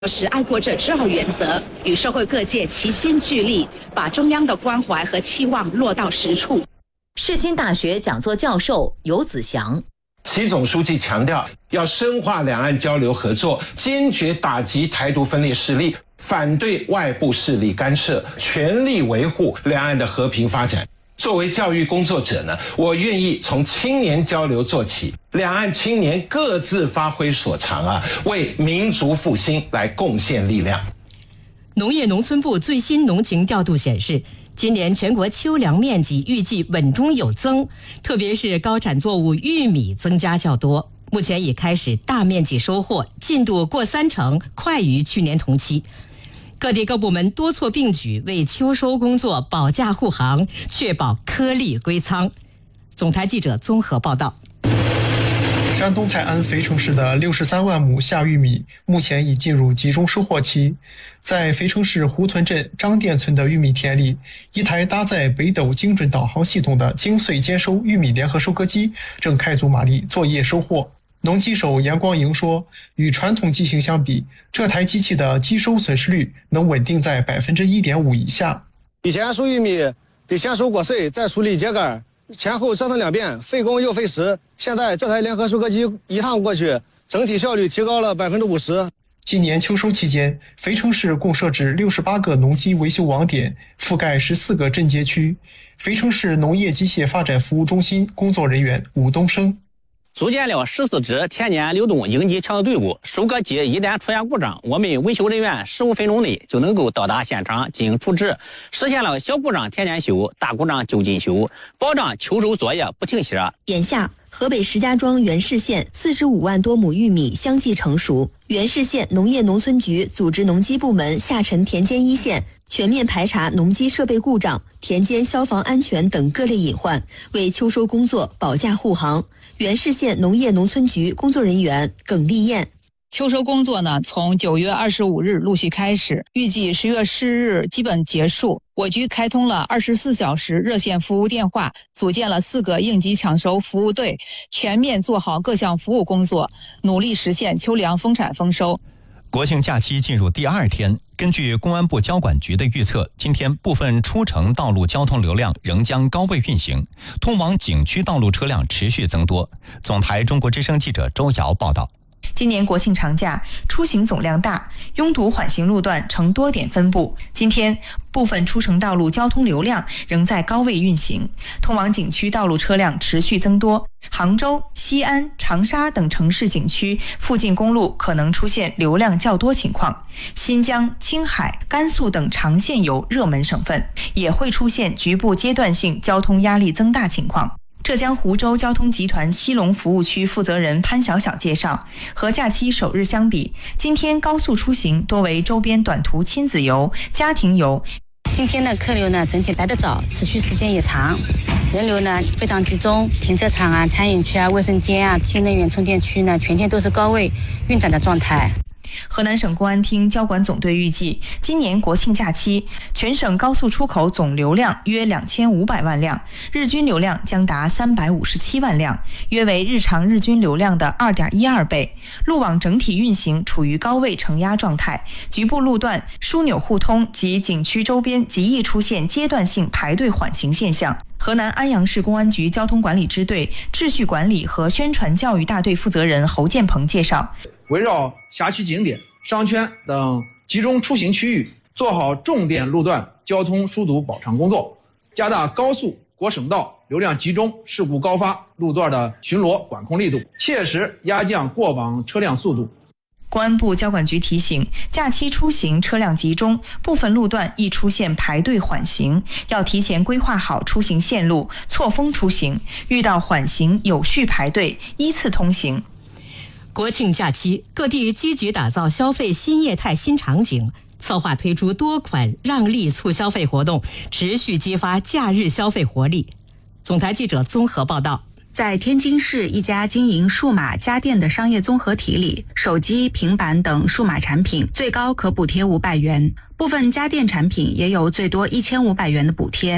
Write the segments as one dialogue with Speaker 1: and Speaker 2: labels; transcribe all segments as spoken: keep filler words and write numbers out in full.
Speaker 1: 是爱国者治澳原则，与社会各界齐心聚力，把中央的关怀和期望落到实处。
Speaker 2: 世新大学讲座教授游子祥，
Speaker 3: 习总书记强调，要深化两岸交流合作，坚决打击台独分裂势力，反对外部势力干涉，全力维护两岸的和平发展。作为教育工作者呢，我愿意从青年交流做起，两岸青年各自发挥所长啊，为民族复兴来贡献力量。
Speaker 4: 农业农村部最新农情调度显示，今年全国秋粮面积预计稳中有增，特别是高产作物玉米增加较多，目前已开始大面积收获，进度过三成，快于去年同期。各地各部门多措并举，为秋收工作保驾护航，确保颗粒归仓。总台记者综合报道。
Speaker 5: 山东泰安肥城市的六十三万亩夏玉米目前已进入集中收获期。在肥城市胡屯镇张店村的玉米田里，一台搭载北斗精准导航系统的精碎兼收玉米联合收割机正开足马力作业收获。农机手严光营说，与传统机型相比，这台机器的机收损失率能稳定在 百分之一点五 以下。
Speaker 6: 以前收玉米得先收果穗，再处理秸秆，前后折腾两遍，费工又费时。现在这台联合收割机一趟过去，整体效率提高了 百分之五十。
Speaker 5: 今年秋收期间，肥城市共设置六十八个农机维修网点，覆盖十四个镇街区。肥城市农业机械发展服务中心工作人员武东升，
Speaker 7: 组建了十四支田间流动应急抢救队伍，收割机一旦出现故障，我们维修人员十五分钟内就能够到达现场进行处置，实现了小故障田间修，大故障就近修，保障秋收作业不停歇。
Speaker 8: 眼下，河北石家庄原市县四十五万多亩玉米相继成熟，原市县农业农村局组织农机部门下沉田间一线，全面排查农机设备故障、田间消防安全等各类隐患，为秋收工作保驾护航。原市县农业农村局工作人员耿丽燕，
Speaker 9: 秋收工作呢，从九月二十五日陆续开始，预计十月十日基本结束。我局开通了二十四小时热线服务电话，组建了四个应急抢收服务队，全面做好各项服务工作，努力实现秋粮丰产丰收。
Speaker 10: 国庆假期进入第二天，根据公安部交管局的预测，今天部分出城道路交通流量仍将高位运行，通往景区道路车辆持续增多。总台中国之声记者周瑶报道。
Speaker 11: 今年国庆长假出行总量大，拥堵缓行路段呈多点分布。今天部分出城道路交通流量仍在高位运行，通往景区道路车辆持续增多。杭州、西安、长沙等城市景区附近公路可能出现流量较多情况。新疆、青海、甘肃等长线游热门省份也会出现局部阶段性交通压力增大情况。浙江湖州交通集团西龙服务区负责人潘小小介绍，和假期首日相比，今天高速出行多为周边短途亲子游、家庭游。
Speaker 12: 今天的客流呢整体来得早，持续时间也长，人流呢非常集中，停车场啊、餐饮区啊、卫生间啊、新能源充电区呢全天都是高位运转的状态。
Speaker 11: 河南省公安厅交管总队预计，今年国庆假期，全省高速出口总流量约两千五百万辆，日均流量将达三百五十七万辆，约为日常日均流量的 二点一二倍。路网整体运行处于高位承压状态，局部路段枢纽互通及景区周边极易出现阶段性排队缓行现象。河南安阳市公安局交通管理支队秩序管理和宣传教育大队负责人侯建鹏介绍，
Speaker 13: 围绕辖区景点、商圈等集中出行区域，做好重点路段交通疏堵保障工作，加大高速、国省道流量集中、事故高发路段的巡逻管控力度，切实压降过往车辆速度。
Speaker 11: 公安部交管局提醒，假期出行车辆集中，部分路段易出现排队缓行，要提前规划好出行线路，错峰出行，遇到缓行有序排队，依次通行。
Speaker 4: 国庆假期，各地积极打造消费新业态新场景，策划推出多款让利促消费活动，持续激发假日消费活力。总台记者综合报道。
Speaker 1: 在天津市一家经营数码家电的商业综合体里，手机、平板等数码产品最高可补贴五百元，部分家电产品也有最多一千五百元的补贴。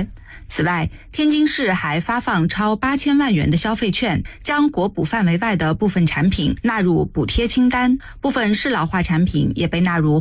Speaker 14: 此外，天津市还发放超八千万元的消费券，将国补范围外的部分产品纳入补贴清单，部分适老化产品也被纳入